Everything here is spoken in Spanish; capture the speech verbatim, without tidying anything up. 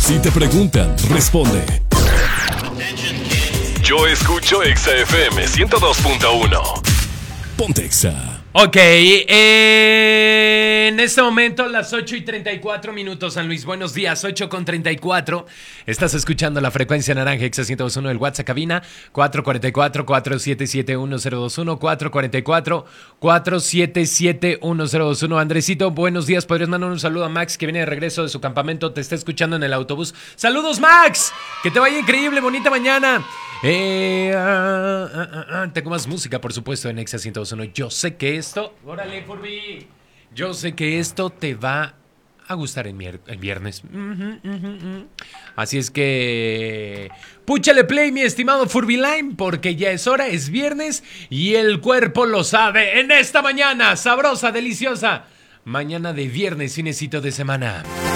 Si te preguntan, responde. Yo escucho Exa F M ciento dos punto uno. Ponte Exa. Ok, eh, en este momento las ocho y treinta y cuatro minutos, San Luis, buenos días, ocho con treinta y cuatro. Estás escuchando la frecuencia naranja Exa ciento dos punto uno, el WhatsApp cabina cuatro cuatro cuatro, cuatro siete siete, uno cero dos uno, cuatro cuatro cuatro, cuatro siete siete, uno cero dos uno. Andresito, buenos días, podrías mandar un saludo a Max que viene de regreso de su campamento, te está escuchando en el autobús. ¡Saludos, Max! Que te vaya increíble, bonita mañana. Eh, uh, uh, uh, uh, tengo más música, por supuesto, en Exa ciento dos punto uno. Yo sé que esto... ¡Órale, Furby! Yo sé que esto te va a gustar el, mier- el viernes. Uh-huh, uh-huh, uh. Así es que... púchale play, mi estimado Furby Line, porque ya es hora, es viernes y el cuerpo lo sabe. En esta mañana, sabrosa, deliciosa. Mañana de viernes, finecito de semana.